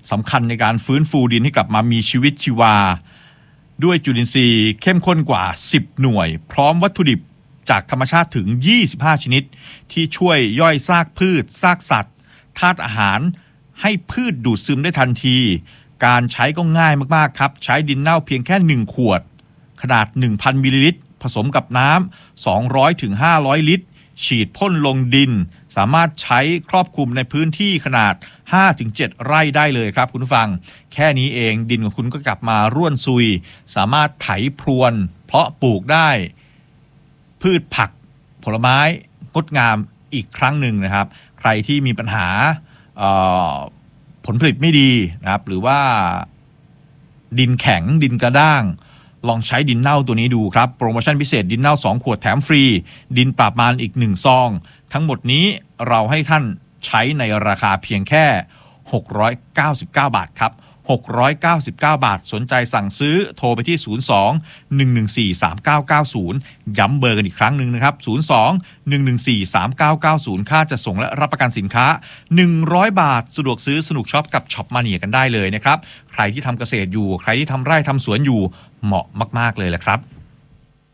สำคัญในการฟื้นฟูดินให้กลับมามีชีวิตชีวาด้วยจุลินทรีย์เข้มข้นกว่า10หน่วยพร้อมวัตถุดิบจากธรรมชาติถึง25ชนิดที่ช่วยย่อยซากพืชซากสัตว์ธาตุอาหารให้พืชดูดซึมได้ทันทีการใช้ก็ง่ายมากๆครับใช้ดินเน่าเพียงแค่1ขวดขนาด 1,000 มิลลิลิตรผสมกับน้ำ200 ถึง 500 ลิตรฉีดพ่นลงดินสามารถใช้ครอบคลุมในพื้นที่ขนาด 5-7 ไร่ได้เลยครับคุณผู้ฟังแค่นี้เองดินของคุณก็กลับมาร่วนซุยสามารถไถพรวนเพาะปลูกได้พืชผักผลไม้งดงามอีกครั้งหนึ่งนะครับใครที่มีปัญหาผลผลิตไม่ดีนะครับหรือว่าดินแข็งดินกระด้างลองใช้ดินเน่าตัวนี้ดูครับโปรโมชั่นพิเศษดินเน่า2ขวดแถมฟรีดินปราบมารอีก1ซองทั้งหมดนี้เราให้ท่านใช้ในราคาเพียงแค่699 บาทครับ699 บาทสนใจสั่งซื้อโทรไปที่02 114 3990ย้ำเบอร์กันอีกครั้งหนึ่งนะครับ02 114 3990ค่าจะส่งและรับประกันสินค้า100 บาทสะดวกซื้อสนุกช็อปกับช็อปมาเนียกันได้เลยนะครับใครที่ทำเกษตรอยู่ใครที่ทำไร่ทำสวนอยู่เหมาะมากๆเลยแหละครับ